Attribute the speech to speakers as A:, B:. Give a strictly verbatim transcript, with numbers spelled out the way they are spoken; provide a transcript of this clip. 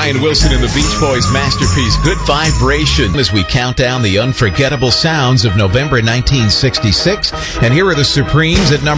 A: Brian Wilson and the Beach Boys' masterpiece, Good Vibration, as we count down the unforgettable sounds of November nineteen sixty-six. And here are the Supremes at number